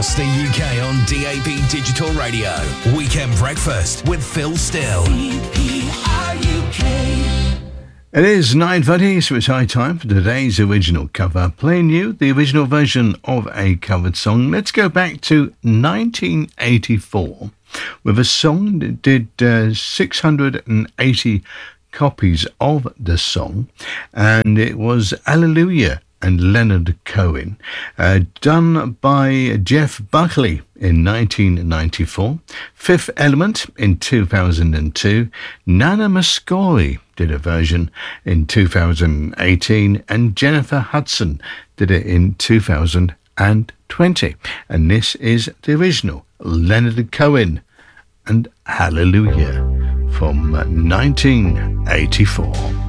across the UK on DAB Digital Radio. Weekend Breakfast with Phil Still. It is 9:30, so it's high time for today's original cover. Playing you the original version of a covered song. Let's go back to 1984 with a song that did 680 copies of the song, and it was Hallelujah and Leonard Cohen, done by Jeff Buckley in 1994, Fifth Element in 2002, Nana Muscori did a version in 2018, and Jennifer Hudson did it in 2020. And this is the original, Leonard Cohen and Hallelujah from 1984.